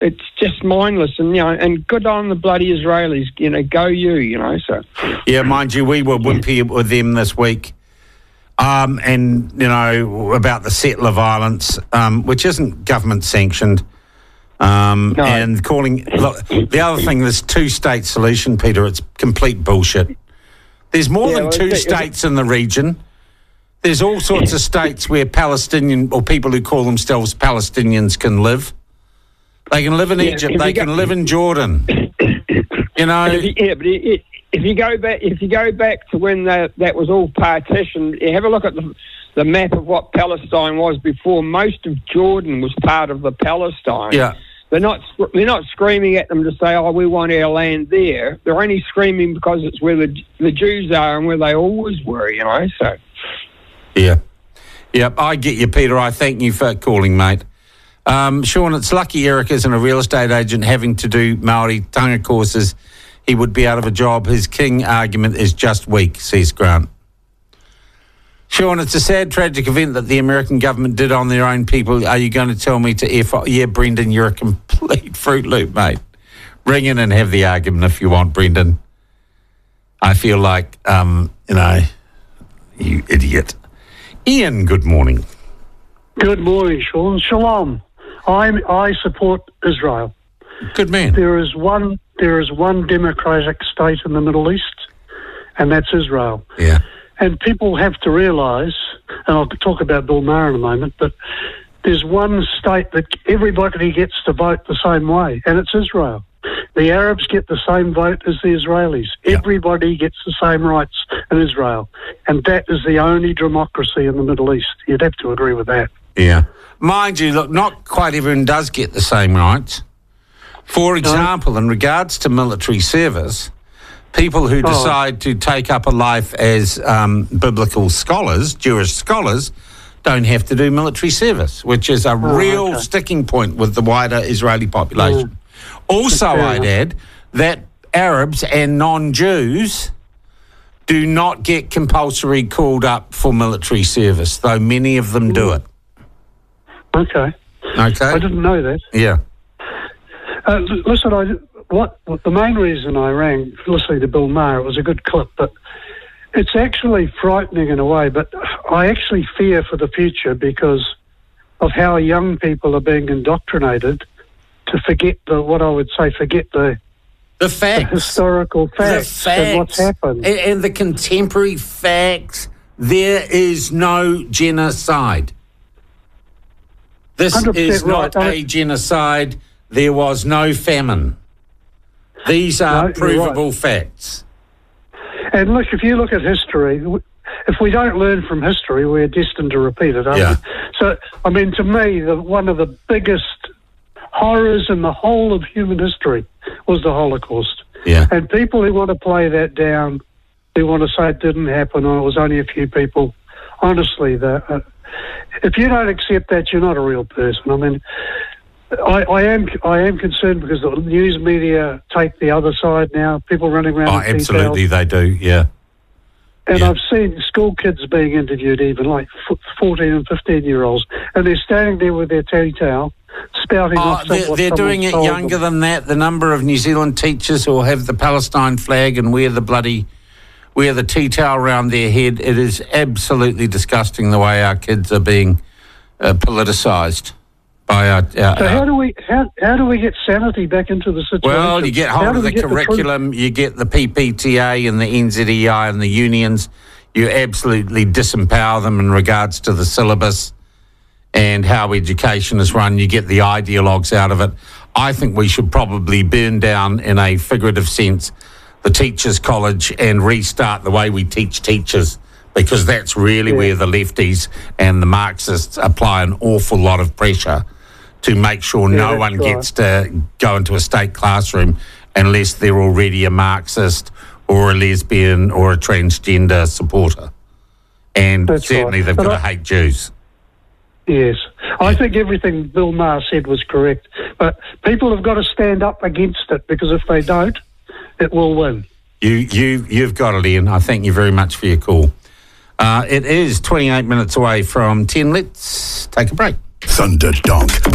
it's just mindless, and and good on the bloody Israelis. Go you. So. Yeah, mind you, we were wimpy with them this week, and about the settler violence, which isn't government sanctioned. No. And calling... Look, the other thing, this two-state solution, Peter, it's complete bullshit. There's more than two states in the region. There's all sorts of states where Palestinian, or people who call themselves Palestinians, can live. They can live in Egypt. They can live in Jordan. But if you go back to when that was all partitioned, you have a look at the map of what Palestine was before. Most of Jordan was part of the Palestine. Yeah. They're not screaming at them to say, "Oh, we want our land there." They're only screaming because it's where the Jews are and where they always were. So. Yeah. Yep, I get you, Peter. I thank you for calling, mate. Sean, it's lucky Eric isn't a real estate agent having to do Māori tanga courses. He would be out of a job. His king argument is just weak, says Grant. Sean, it's a sad, tragic event that the American government did on their own people. Are you going to tell me to F off? Yeah, Brendan, you're a complete Fruit Loop, mate. Ring in and have the argument if you want, Brendan. I feel like, you idiot. Ian, good morning. Good morning, Sean. Shalom. I support Israel. Good man. There is one democratic state in the Middle East, and that's Israel. Yeah. And people have to realise, and I'll talk about Bill Maher in a moment, but there's one state that everybody gets to vote the same way, and it's Israel. The Arabs get the same vote as the Israelis. Yeah. Everybody gets the same rights in Israel. And that is the only democracy in the Middle East. You'd have to agree with that. Yeah. Mind you, look, not quite everyone does get the same rights. For example, in regards to military service, people who decide to take up a life as biblical scholars, Jewish scholars, don't have to do military service, which is a real sticking point with the wider Israeli population. Also, I'd add that Arabs and non-Jews do not get compulsory called up for military service, though many of them do it. Okay. I didn't know that. Yeah. Listen, the main reason I rang, listening to Bill Maher, it was a good clip, but it's actually frightening in a way, but I actually fear for the future because of how young people are being indoctrinated to forget the facts. The historical facts and what's happened. And the contemporary facts. There is no genocide. This is not a genocide. There was no famine. These are provable facts. And look, if you look at history, if we don't learn from history, we're destined to repeat it, aren't we? So, I mean, to me, one of the biggest horrors in the whole of human history was the Holocaust. Yeah. And people who want to play that down, who want to say it didn't happen or it was only a few people, honestly, if you don't accept that, you're not a real person. I mean, I am concerned because the news media take the other side now. People running around. Oh, absolutely, they do. Yeah. And I've seen school kids being interviewed, even like 14 and 15-year-olds, and they're standing there with their tea towel, spouting off what they're doing it younger than that. The number of New Zealand teachers who will have the Palestine flag and wear the tea towel around their head. It is absolutely disgusting the way our kids are being politicised. So how do we get sanity back into the situation? Well, you get hold of the curriculum, you get the PPTA and the NZEI and the unions. You absolutely disempower them in regards to the syllabus and how education is run. You get the ideologues out of it. I think we should probably burn down, in a figurative sense, the Teachers' College and restart the way we teach teachers, because that's really where the lefties and the Marxists apply an awful lot of pressure to make sure no one gets to go into a state classroom unless they're already a Marxist or a lesbian or a transgender supporter. And certainly they've got to hate Jews. Yes. I think everything Bill Maher said was correct. But people have got to stand up against it, because if they don't, it will win. You've got it, Ian. I thank you very much for your call. It is 28 minutes away from 10. Let's take a break. Thunderdonk.